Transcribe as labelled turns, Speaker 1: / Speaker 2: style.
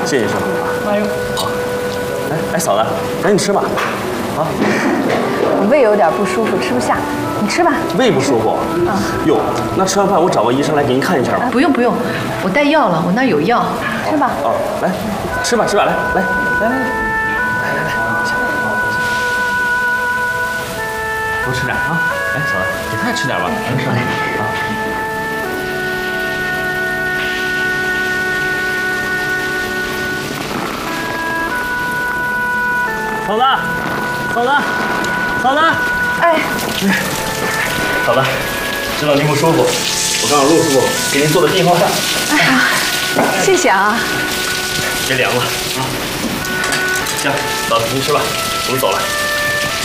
Speaker 1: 谢谢师傅。
Speaker 2: 哎呦，
Speaker 1: 好。哎，嫂子，赶紧吃吧。啊。
Speaker 2: 我胃有点不舒服，吃不下，你吃吧。
Speaker 1: 胃不舒服？
Speaker 2: 啊。
Speaker 1: 哟，那吃完饭我找个医生来给您看一下吧。
Speaker 2: 不用不用，我带药了，我那儿有药。吃吧。
Speaker 1: 哦，来，吃吧吃吧，来来来来来。 多吃点啊！来，嫂子，给他也吃点吧。上来啊！嫂子，嫂子，嫂子！
Speaker 2: 哎，
Speaker 1: 嫂子，知道您不舒服，我刚好陆师傅给您做的病号饭。
Speaker 2: 哎呀，谢谢啊！
Speaker 1: 别凉了啊！行，嫂子您吃吧，我们走了。